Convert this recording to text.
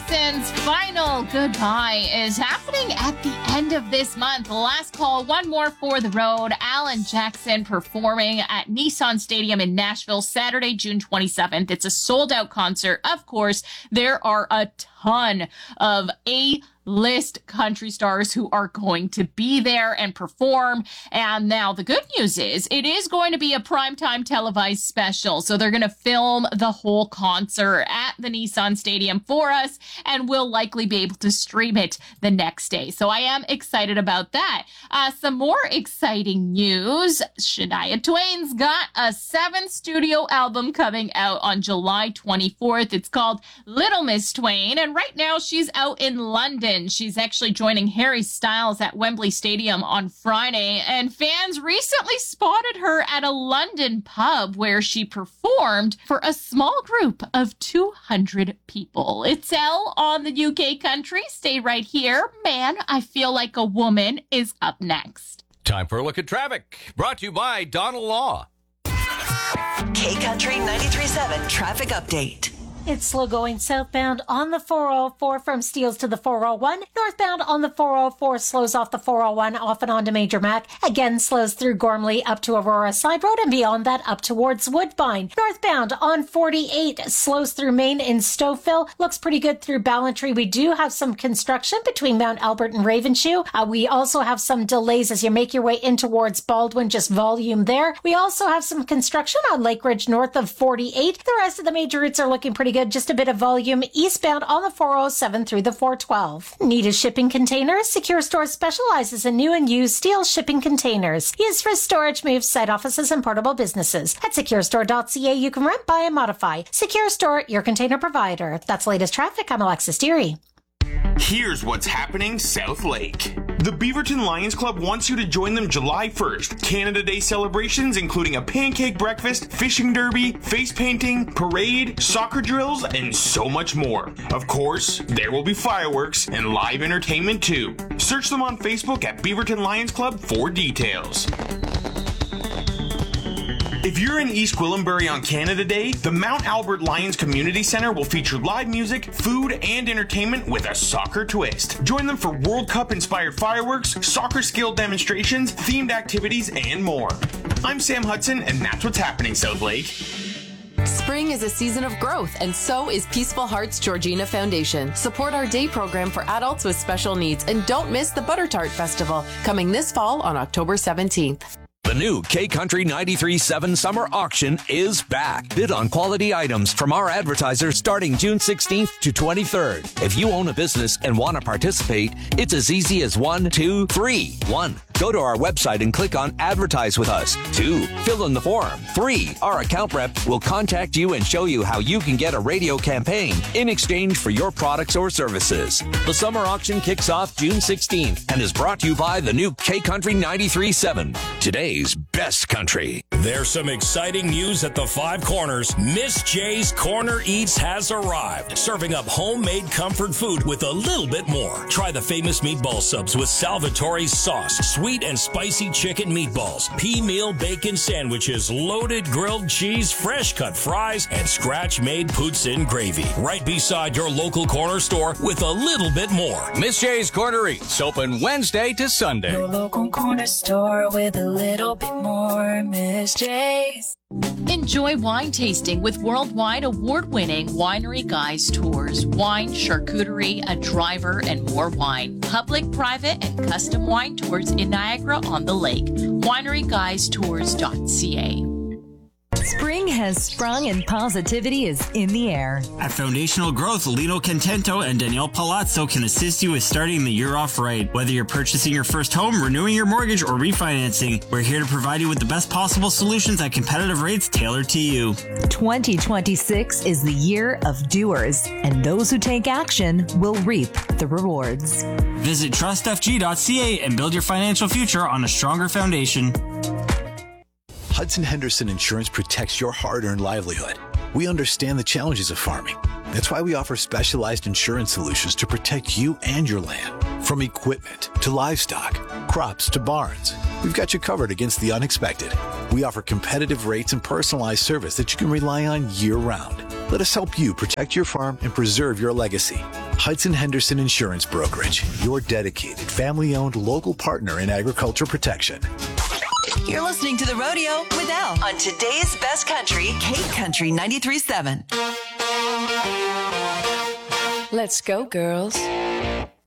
Jackson's final goodbye is happening at the end of this month. Last call, one more for the road. Alan Jackson performing at Nissan Stadium in Nashville, Saturday, June 27th. It's a sold-out concert. Of course, there are a ton of A-list country stars who are going to be there and perform. And now the good news is it is going to be a primetime televised special. So they're going to film the whole concert at the Nissan Stadium for us, and we'll likely be able to stream it the next day. So I am excited about that. Some more exciting news. Shania Twain's got a 7th studio album coming out on July 24th. It's called Little Miss Twain. And right now she's out in London. She's actually joining Harry Styles at Wembley Stadium on Friday. And fans recently spotted her at a London pub where she performed for a small group of 200 people. It's Elle on the UK Country. Stay right here. Man, I Feel Like a Woman is up next. Time for a look at traffic. Brought to you by Donald Law. K Country 93.7 traffic update. It's slow going southbound on the 404 from Steeles to the 401. Northbound on the 404 slows off the 401 off and onto Major Mac. Again slows through Gormley up to Aurora Side Road and beyond that up towards Woodbine. Northbound on 48 slows through Maine in Stouffville. Looks pretty good through Ballantrae. We do have some construction between Mount Albert and Ravenshoe. We also have some delays as you make your way in towards Baldwin, just volume there. We also have some construction on Lake Ridge north of 48. The rest of the major routes are looking pretty good. Just a bit of volume eastbound on the 407 through the 412. Need a shipping container? Secure Store specializes in new and used steel shipping containers. Used for storage, moves, site offices, and portable businesses. At securestore.ca, you can rent, buy, and modify. Secure Store, your container provider. That's the latest traffic. I'm Alexis Deary. Here's what's happening South Lake. The Beaverton Lions Club wants you to join them July 1st. Canada Day celebrations including a pancake breakfast, fishing derby, face painting, parade, soccer drills, and so much more. Of course, there will be fireworks and live entertainment too. Search them on Facebook at Beaverton Lions Club for details. If you're in East Gwillimbury on Canada Day, the Mount Albert Lions Community Center will feature live music, food, and entertainment with a soccer twist. Join them for World Cup-inspired fireworks, soccer skill demonstrations, themed activities, and more. I'm Sam Hudson, and that's what's happening, South Lake. Spring is a season of growth, and so is Peaceful Hearts Georgina Foundation. Support our day program for adults with special needs, and don't miss the Butter Tart Festival, coming this fall on October 17th. The new K-Country 93.7 Summer Auction is back. Bid on quality items from our advertisers starting June 16th to 23rd. If you own a business and want to participate, it's as easy as 1, 2, 3. 1. Go to our website and click on Advertise with Us. 2. Fill in the form. 3. Our account rep will contact you and show you how you can get a radio campaign in exchange for your products or services. The summer auction kicks off June 16th and is brought to you by the new K-Country 93.7. Today's best country. There's some exciting news at the Five Corners. Miss J's Corner Eats has arrived, serving up homemade comfort food with a little bit more. Try the famous meatball subs with Salvatore's sauce, sweet and spicy chicken meatballs, pea meal bacon sandwiches, loaded grilled cheese, fresh cut fries, and scratch-made poutine gravy. Right beside your local corner store with a little bit more. Miss J's Corner Eats, open Wednesday to Sunday. Your local corner store with a little bit more. Miss J's. Enjoy wine tasting with worldwide award-winning Winery Guys Tours. Wine, charcuterie, a driver, and more wine. Public, private, and custom wine tours in Niagara-on-the-Lake. WineryGuysTours.ca. Spring has sprung and positivity is in the air. At Foundational Growth, Lino Contento and Danielle Palazzo can assist you with starting the year off right. Whether you're purchasing your first home, renewing your mortgage, or refinancing, we're here to provide you with the best possible solutions at competitive rates tailored to you. 2026 is the year of doers, and those who take action will reap the rewards. Visit trustfg.ca and build your financial future on a stronger foundation. Hudson Henderson Insurance protects your hard-earned livelihood. We understand the challenges of farming. That's why we offer specialized insurance solutions to protect you and your land. From equipment to livestock, crops to barns, we've got you covered against the unexpected. We offer competitive rates and personalized service that you can rely on year-round. Let us help you protect your farm and preserve your legacy. Hudson Henderson Insurance Brokerage, your dedicated, family-owned local partner in agriculture protection. You're listening to The Rodeo with Al on today's best country, K Country 93.7. Let's go, girls.